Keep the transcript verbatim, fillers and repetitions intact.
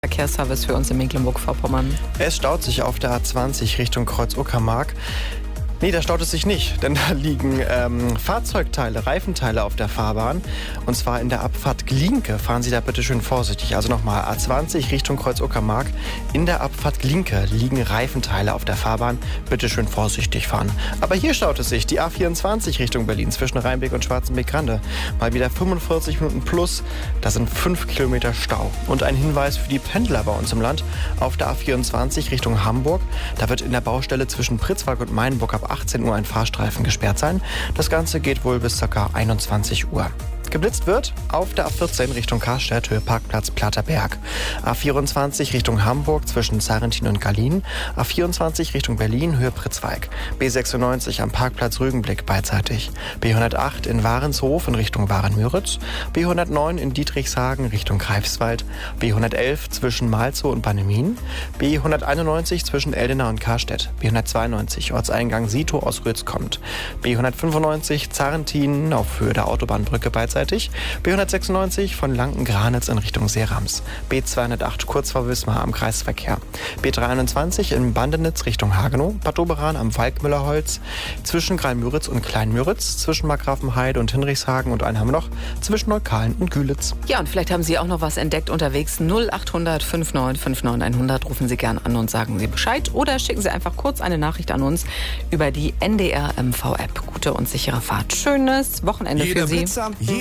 Verkehrsservice für uns in Mecklenburg-Vorpommern. Es staut sich auf der A zwanzig Richtung Kreuz Uckermark. Nee, da staut es sich nicht, denn da liegen ähm, Fahrzeugteile, Reifenteile auf der Fahrbahn. Und zwar in der Abfahrt Glienke. Fahren Sie da bitte schön vorsichtig. Also nochmal, A zwanzig Richtung Kreuz Uckermark. In der Abfahrt Glienke liegen Reifenteile auf der Fahrbahn. Bitte schön vorsichtig fahren. Aber hier staut es sich, die A vierundzwanzig Richtung Berlin zwischen Rheinbeck und Schwarzenbeck-Grande. Mal wieder fünfundvierzig Minuten plus. Da sind fünf Kilometer Stau. Und ein Hinweis für die Pendler bei uns im Land. Auf der A vierundzwanzig Richtung Hamburg. Da wird in der Baustelle zwischen Pritzwalk und Mainburg ab achtzehn Uhr ein Fahrstreifen gesperrt sein. Das Ganze geht wohl bis ca. einundzwanzig Uhr. Geblitzt wird auf der A vierzehn Richtung Karstedt, Höhe Parkplatz Platterberg. A vierundzwanzig Richtung Hamburg zwischen Sarrentin und Gallien. A vierundzwanzig Richtung Berlin, Höhe Pritzwalk. B sechsundneunzig am Parkplatz Rügenblick beidseitig. B hundertacht in Warenshof in Richtung Waren-Müritz. B hundertneun in Dietrichshagen Richtung Greifswald. B hundertelf zwischen Malzow und Bannemin. B hunderteinundneunzig zwischen Eldena und Karstedt. B hundertzweiundneunzig Ortseingang Sito aus Rötz kommt. B hundertfünfundneunzig Zarrentin auf Höhe der Autobahnbrücke beidseitig. B hundertsechsundneunzig von Lanken-Granitz in Richtung Seerams. B zweihundertacht kurz vor Wismar am Kreisverkehr. B dreiundzwanzig in Bandenitz Richtung Hagenow. Bad Doberan am Falkmüllerholz. Zwischen Greimüritz und Kleinmüritz. Zwischen Markgrafenheide und Hinrichshagen. Und einen haben wir noch zwischen Neukalen und Gülitz. Ja, und vielleicht haben Sie auch noch was entdeckt unterwegs. null achthundert fünfundneunzig fünfundneunzig hundert. Rufen Sie gern an und sagen Sie Bescheid. Oder schicken Sie einfach kurz eine Nachricht an uns über die N D R M V App. Gute und sichere Fahrt. Schönes Wochenende Jeder für Sie. Blitzer,